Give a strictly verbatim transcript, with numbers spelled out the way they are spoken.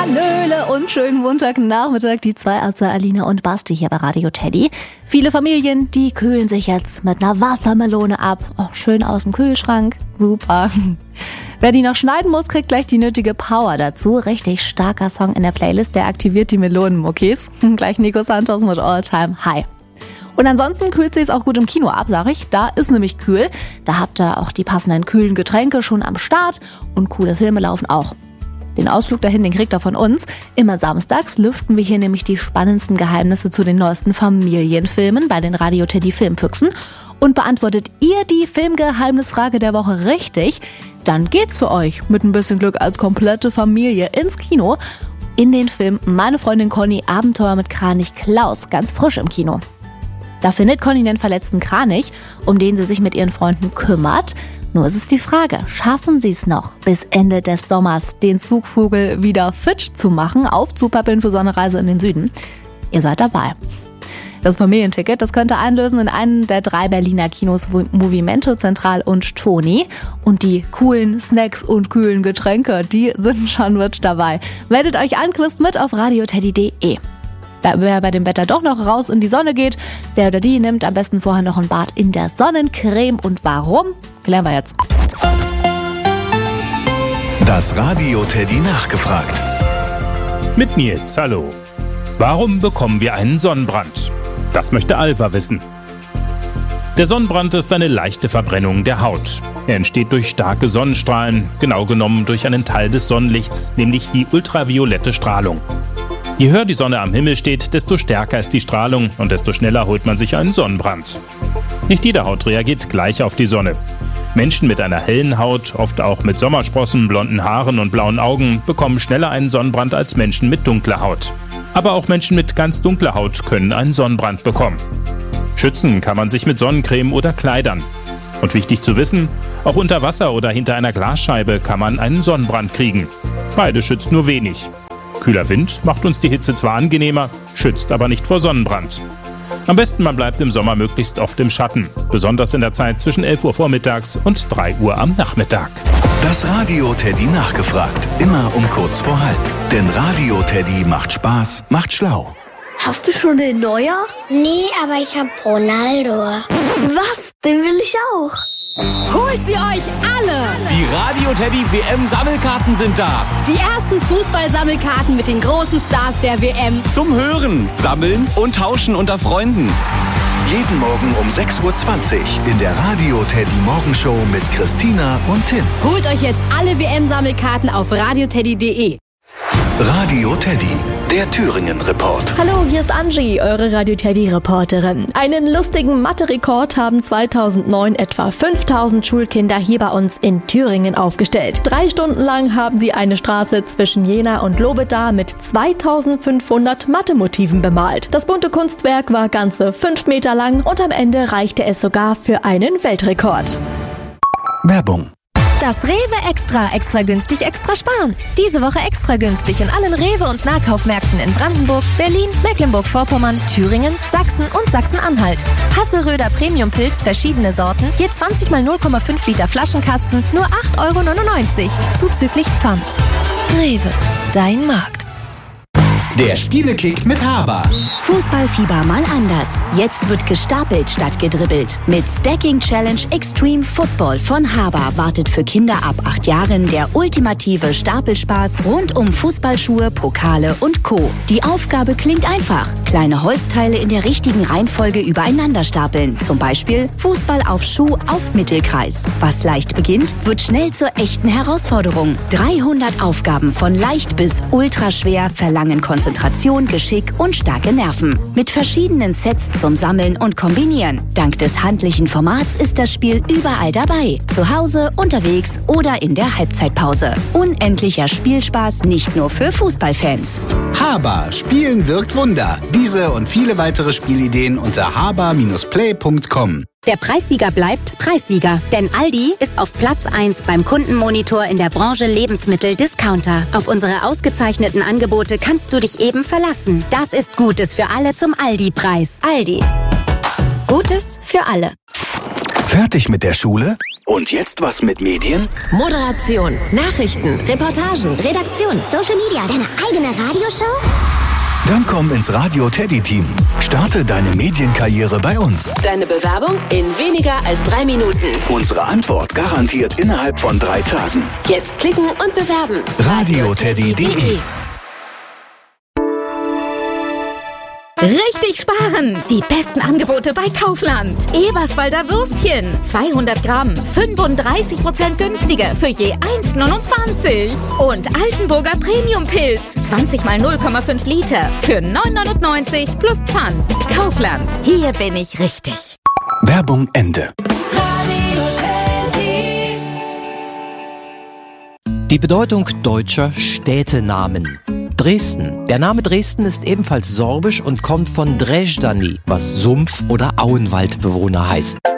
Hallöle und schönen Montagnachmittag, die zwei, also Alina und Basti hier bei Radio Teddy. Viele Familien, die kühlen sich jetzt mit einer Wassermelone ab. Oh, schön aus dem Kühlschrank, super. Wer die noch schneiden muss, kriegt gleich die nötige Power dazu. Richtig starker Song in der Playlist, der aktiviert die Melonenmuckis. Gleich Nico Santos mit All Time High. Und ansonsten kühlt sich's auch gut im Kino ab, sag ich. Da ist nämlich kühl. Da habt ihr auch die passenden kühlen Getränke schon am Start und coole Filme laufen auch. Den Ausflug dahin, den kriegt ihr von uns. Immer samstags lüften wir hier nämlich die spannendsten Geheimnisse zu den neuesten Familienfilmen bei den Radio Teddy Filmfüchsen. Und beantwortet ihr die Filmgeheimnisfrage der Woche richtig, dann geht's für euch mit ein bisschen Glück als komplette Familie ins Kino. In den Film Meine Freundin Conny Abenteuer mit Kranich Klaus, ganz frisch im Kino. Da findet Conny den verletzten Kranich, um den sie sich mit ihren Freunden kümmert. Nur ist es die Frage, schaffen sie es noch, bis Ende des Sommers den Zugvogel wieder fit zu machen, aufzupäppeln für so eine Reise in den Süden? Ihr seid dabei. Das Familienticket, das könnt ihr einlösen in einem der drei Berliner Kinos Movimento, Zentral und Toni. Und die coolen Snacks und kühlen Getränke, die sind schon mit dabei. Meldet euch an, quizt mit auf radioteddy punkt de. Wer bei dem Wetter doch noch raus in die Sonne geht, der oder die nimmt am besten vorher noch ein Bad in der Sonnencreme. Und warum? Klären wir jetzt. Das Radio Teddy nachgefragt. Mit Nils, hallo. Warum bekommen wir einen Sonnenbrand? Das möchte Alva wissen. Der Sonnenbrand ist eine leichte Verbrennung der Haut. Er entsteht durch starke Sonnenstrahlen, genau genommen durch einen Teil des Sonnenlichts, nämlich die ultraviolette Strahlung. Je höher die Sonne am Himmel steht, desto stärker ist die Strahlung und desto schneller holt man sich einen Sonnenbrand. Nicht jede Haut reagiert gleich auf die Sonne. Menschen mit einer hellen Haut, oft auch mit Sommersprossen, blonden Haaren und blauen Augen, bekommen schneller einen Sonnenbrand als Menschen mit dunkler Haut. Aber auch Menschen mit ganz dunkler Haut können einen Sonnenbrand bekommen. Schützen kann man sich mit Sonnencreme oder Kleidern. Und wichtig zu wissen, auch unter Wasser oder hinter einer Glasscheibe kann man einen Sonnenbrand kriegen. Beide schützt nur wenig. Kühler Wind macht uns die Hitze zwar angenehmer, schützt aber nicht vor Sonnenbrand. Am besten man bleibt im Sommer möglichst oft im Schatten, besonders in der Zeit zwischen elf Uhr vormittags und drei Uhr am Nachmittag. Das Radio Teddy nachgefragt, immer um kurz vor halb. Denn Radio Teddy macht Spaß, macht schlau. Hast du schon den Neuer? Nee, aber ich hab Ronaldo. Was? Den will ich auch. Holt sie euch alle! Die Radio Teddy W M-Sammelkarten sind da. Die ersten Fußball-Sammelkarten mit den großen Stars der W M. Zum Hören, Sammeln und Tauschen unter Freunden. Jeden Morgen um sechs Uhr zwanzig in der Radio Teddy Morgenshow mit Christina und Tim. Holt euch jetzt alle W M-Sammelkarten auf radioteddy punkt de. Radio Teddy, der Thüringen-Report. Hallo, hier ist Angie, eure Radio Teddy-Reporterin. Einen lustigen Mathe-Rekord haben zweitausendneun etwa fünftausend Schulkinder hier bei uns in Thüringen aufgestellt. Drei Stunden lang haben sie eine Straße zwischen Jena und Lobeda mit zweitausendfünfhundert Mathe-Motiven bemalt. Das bunte Kunstwerk war ganze fünf Meter lang und am Ende reichte es sogar für einen Weltrekord. Werbung. Das Rewe Extra, extra günstig, extra sparen. Diese Woche extra günstig in allen Rewe- und Nahkaufmärkten in Brandenburg, Berlin, Mecklenburg-Vorpommern, Thüringen, Sachsen und Sachsen-Anhalt. Hasseröder Premium-Pilz, verschiedene Sorten, je zwanzig mal null Komma fünf Liter Flaschenkasten, nur acht Euro neunundneunzig, zuzüglich Pfand. Rewe, dein Markt. Der Spielekick mit Haber. Fußballfieber mal anders. Jetzt wird gestapelt statt gedribbelt. Mit Stacking Challenge Extreme Football von Haber wartet für Kinder ab acht Jahren der ultimative Stapelspaß rund um Fußballschuhe, Pokale und Co. Die Aufgabe klingt einfach. Kleine Holzteile in der richtigen Reihenfolge übereinander stapeln. Zum Beispiel Fußball auf Schuh auf Mittelkreis. Was leicht beginnt, wird schnell zur echten Herausforderung. dreihundert Aufgaben von leicht bis ultraschwer verlangen Konzentration. Konzentration, Geschick und starke Nerven. Mit verschiedenen Sets zum Sammeln und Kombinieren. Dank des handlichen Formats ist das Spiel überall dabei. Zu Hause, unterwegs oder in der Halbzeitpause. Unendlicher Spielspaß nicht nur für Fußballfans. Haber. Spielen wirkt Wunder. Diese und viele weitere Spielideen unter haber Bindestrich play Punkt com. Der Preissieger bleibt Preissieger, denn Aldi ist auf Platz eins beim Kundenmonitor in der Branche Lebensmittel-Discounter. Auf unsere ausgezeichneten Angebote kannst du dich eben verlassen. Das ist Gutes für alle zum Aldi-Preis. Aldi. Gutes für alle. Fertig mit der Schule? Und jetzt was mit Medien? Moderation, Nachrichten, Reportagen, Redaktion, Social Media, deine eigene Radioshow? Dann komm ins Radio Teddy Team. Starte deine Medienkarriere bei uns. Deine Bewerbung in weniger als drei Minuten. Unsere Antwort garantiert innerhalb von drei Tagen. Jetzt klicken und bewerben. radio teddy punkt de Richtig sparen! Die besten Angebote bei Kaufland. Eberswalder Würstchen, zweihundert Gramm, fünfunddreißig Prozent günstiger für je eins Komma neunundzwanzig. Und Altenburger Premium-Pilz, zwanzig mal null Komma fünf Liter für neun neunundneunzig plus Pfand. Kaufland, hier bin ich richtig. Werbung Ende. Die Bedeutung deutscher Städtenamen. Dresden. Der Name Dresden ist ebenfalls sorbisch und kommt von Dreždani, was Sumpf- oder Auenwaldbewohner heißt.